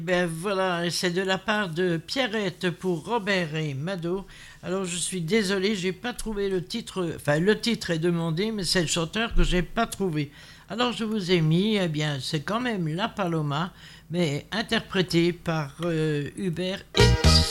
Ben voilà, et c'est de la part de Pierrette pour Robert et Mado. Alors je suis désolé, j'ai pas trouvé le titre. Enfin, le titre est demandé, mais c'est le chanteur que j'ai pas trouvé. Alors je vous ai mis, eh bien, c'est quand même La Paloma, mais interprété par Hubert et